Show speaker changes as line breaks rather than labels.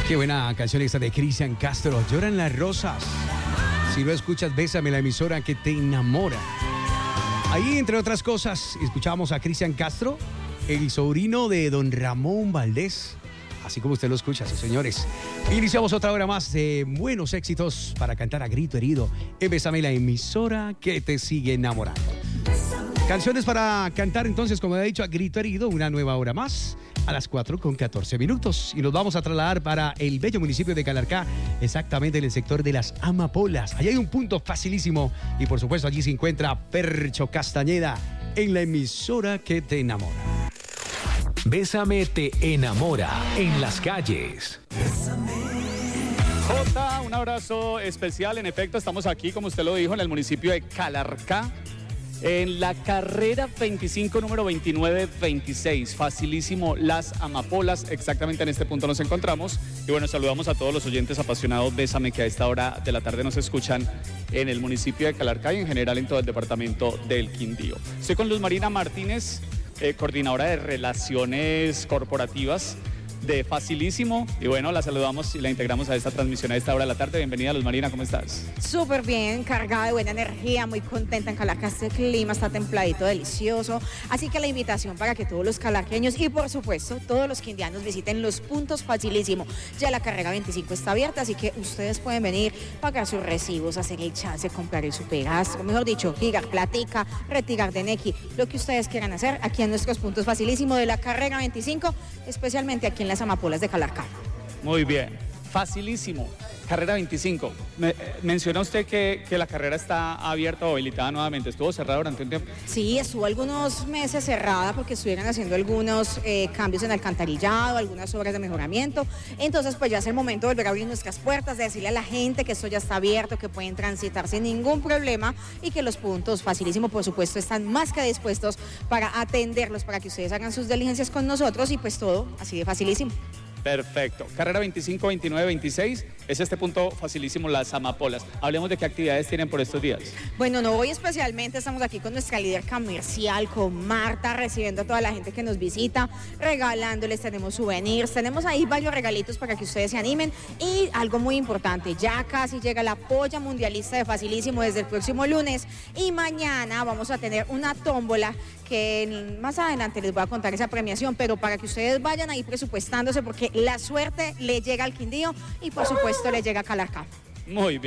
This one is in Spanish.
Qué buena canción esta de Cristian Castro. Lloran las rosas. Si lo escuchas, bésame, la emisora que te enamora. Ahí, entre otras cosas, escuchábamos a Cristian Castro, el sobrino de don Ramón Valdés. Así como usted lo escucha, sí, señores. Iniciamos otra hora más de buenos éxitos para cantar a grito herido. Bésame, la emisora que te sigue enamorando. Canciones para cantar entonces, como he dicho, a grito herido, una nueva hora más a las 4:14. Y nos vamos a trasladar para el bello municipio de Calarcá, exactamente en el sector de las Amapolas. Allí hay un punto facilísimo y por supuesto allí se encuentra Percho Castañeda en la emisora que te enamora.
Bésame te enamora en las calles.
Jota, un abrazo especial. En efecto, estamos aquí, como usted lo dijo, en el municipio de Calarcá, en la carrera 25, número 2926. Facilísimo, Las Amapolas. Exactamente en este punto nos encontramos. Y bueno, saludamos a todos los oyentes apasionados Bésame, que a esta hora de la tarde nos escuchan en el municipio de Calarcá y en general en todo el departamento del Quindío. Estoy con Luz Marina Martínez, coordinadora de Relaciones Corporativas de Facilísimo, y bueno, la saludamos y la integramos a esta transmisión a esta hora de la tarde. Bienvenida, Luz Marina, ¿cómo estás?
Súper bien, cargada de buena energía, muy contenta en Calarcá. Este clima está templadito, delicioso, así que la invitación para que todos los calarqueños y por supuesto todos los quindianos visiten los puntos Facilísimo. Ya la carrera 25 está abierta, así que ustedes pueden venir, pagar sus recibos, hacer el chance, comprar el superastro, mejor dicho, girar platica, retirar de Nequi, lo que ustedes quieran hacer aquí en nuestros puntos Facilísimo de la carrera 25, especialmente aquí en las Amapolas de Calarcá.
Muy bien, Facilísimo, carrera 25. Menciona usted que la carrera está abierta o habilitada nuevamente. ¿Estuvo cerrada durante un tiempo?
Sí, estuvo algunos meses cerrada porque estuvieron haciendo algunos cambios en alcantarillado, algunas obras de mejoramiento. Entonces, pues ya es el momento de volver a abrir nuestras puertas, de decirle a la gente que esto ya está abierto, que pueden transitar sin ningún problema y que los puntos Facilísimo, por supuesto, están más que dispuestos para atenderlos, para que ustedes hagan sus diligencias con nosotros y pues todo así de facilísimo.
Perfecto. Carrera 25, 29, 26 es este punto Facilísimo, Las Amapolas. Hablemos de qué actividades tienen por estos días.
Bueno, no, hoy especialmente estamos aquí con nuestra líder comercial, con Marta, recibiendo a toda la gente que nos visita, regalándoles, tenemos souvenirs, tenemos ahí varios regalitos para que ustedes se animen y algo muy importante, ya casi llega la polla mundialista de Facilísimo desde el próximo lunes y mañana vamos a tener una tómbola que más adelante les voy a contar esa premiación, pero para que ustedes vayan ahí presupuestándose porque la suerte le llega al Quindío y por supuesto le llega a Calarcá.
Muy bien.